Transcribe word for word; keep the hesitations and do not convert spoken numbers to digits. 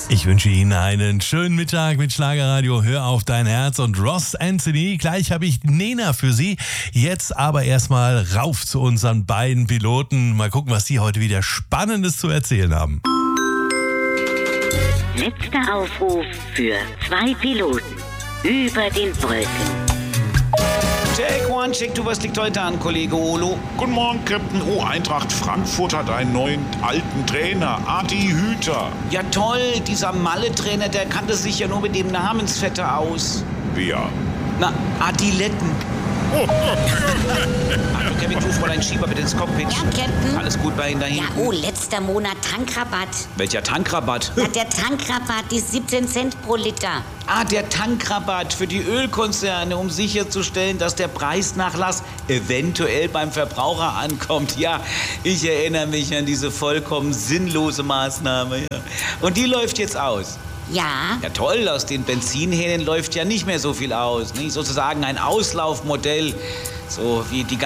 Ich wünsche Ihnen einen schönen Mittag mit Schlagerradio. Hör auf dein Herz und Ross Anthony. Gleich habe ich Nena für Sie. Jetzt aber erstmal rauf zu unseren beiden Piloten. Mal gucken, was die heute wieder Spannendes zu erzählen haben. Letzter Aufruf für zwei Piloten über den Brücken. Take one, check, du, was liegt heute an, Kollege Olo? Guten Morgen, Captain. Oh, Eintracht Frankfurt hat einen neuen alten Trainer, Adi Hüter. Ja toll, dieser Malle-Trainer, der kannte sich ja nur mit dem Namensvetter aus. Wer? Na, Adiletten. Hallo Kevin, ruf mal einen Schieber bitte ins Cockpit. Ja, Captain. Alles gut bei Ihnen da Ja, hinten? oh, letzter Monat Tankrabatt. Welcher Tankrabatt? Na, der Tankrabatt, die siebzehn Cent pro Liter. Ah, der Tankrabatt für die Ölkonzerne, um sicherzustellen, dass der Preisnachlass eventuell beim Verbraucher ankommt. Ja, ich erinnere mich an diese vollkommen sinnlose Maßnahme. Ja. Und die läuft jetzt aus. Ja. Ja toll, aus den Benzinhähnen läuft ja nicht mehr so viel aus. Nicht? Sozusagen ein Auslaufmodell, so wie die